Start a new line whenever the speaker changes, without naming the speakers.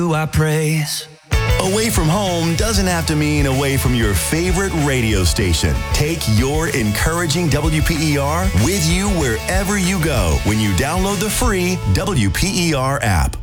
I praise.
Away from home doesn't have to mean away from your favorite radio station. Take your encouraging WPER with you wherever you go when you download the free WPER app.